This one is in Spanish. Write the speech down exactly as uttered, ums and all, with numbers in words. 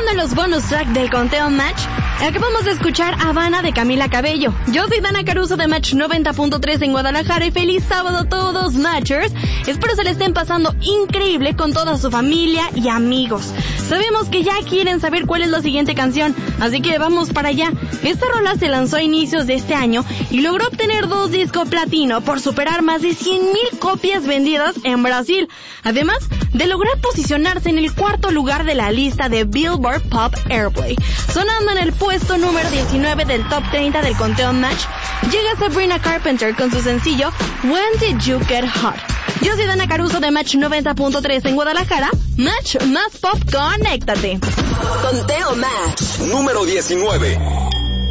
Avanzando en los bonus track del conteo Match, acabamos de escuchar Habana de Camila Cabello. Yo soy Dana Caruso de Match noventa punto tres en Guadalajara y feliz sábado a todos Matchers. Espero se le estén pasando increíble con toda su familia y amigos. Sabemos que ya quieren saber cuál es la siguiente canción, así que vamos para allá. Esta rola se lanzó a inicios de este año y logró obtener dos discos platino por superar más de cien mil copias vendidas en Brasil, además de lograr posicionarse en el cuarto lugar de la lista de Billboard Pop Airplay. Sonando en el puesto número diecinueve del top treinta del conteo Match, llega Sabrina Carpenter con su sencillo When Did You Get Hot. Yo soy Dana Caruso de Match noventa punto tres en Guadalajara. Match más pop, conéctate. Conteo Match número diecinueve.